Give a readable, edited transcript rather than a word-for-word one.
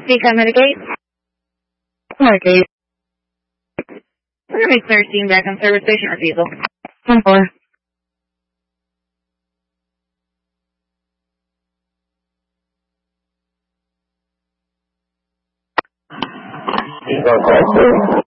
Speak on mitigate. Mitigate. Service 13 back on service station refusal. 10-4. Eagle 42.